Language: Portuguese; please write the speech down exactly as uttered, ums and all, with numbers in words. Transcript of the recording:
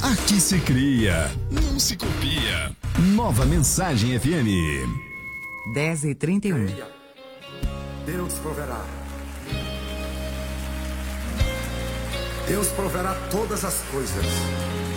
Aqui se cria, não se copia. Nova Mensagem F M. dez e trinta e um. Deus proverá. Deus proverá todas as coisas.